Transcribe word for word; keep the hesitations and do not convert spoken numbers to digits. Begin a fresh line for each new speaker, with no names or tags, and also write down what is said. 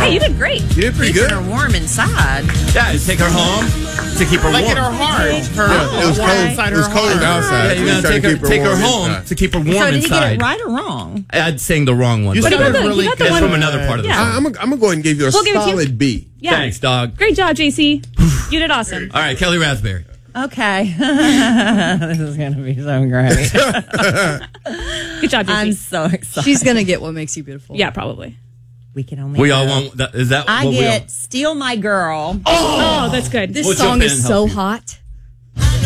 you did great.
You did pretty good.
Keeping her warm inside.
Yeah, to take her home to keep her
Like
warm.
in her heart. Her
Yeah, it was
warm
cold.
inside
It was
her
cold
heart.
outside.
Yeah, you
We
gotta
tried to
take her,
keep
take her
warm
home
inside.
to keep her warm
So did he
inside.
get it right or wrong?
I'd saying the wrong one.
You
but
But he got
sounded
the,
really
he got the
good.
it's
one.
from another part of the
Yeah.
song.
I, I'm going to go ahead and give you a
We'll give it to you.
solid B.
Yeah.
Thanks, dog.
Great job, J C. You did awesome.
All right, Kelly Raspberry.
Okay. This is going to be so great.
Good job, J C.
I'm so excited.
She's going to get What Makes You Beautiful.
yeah, probably.
We can only
We all
hope.
want that. Is that
I
what we all
get Steal My Girl.
Oh, that's good.
This
We'll
song
jump in
is
and
so
help you.
hot.